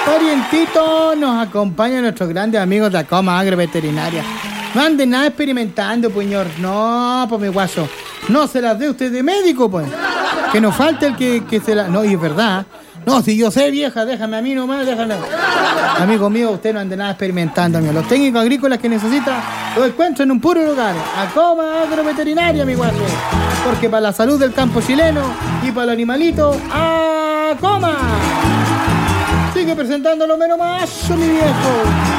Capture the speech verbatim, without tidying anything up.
Orientito, nos acompañan nuestros grandes amigos de Acoma Agroveterinaria. No anden nada experimentando, pues, señor. No, pues, mi guaso. No se las dé usted de médico, pues. Que nos falte el que, que se la... No, y es verdad. No, si yo sé, vieja, déjame a mí nomás, déjame. Amigo mío, usted no ande nada experimentando, amigo. Los técnicos agrícolas que necesita los encuentro en un puro lugar. Acoma Agroveterinaria, mi guaso. Porque para la salud del campo chileno y para el animalito, Acoma. Sigue presentando lo menos macho, mi viejo.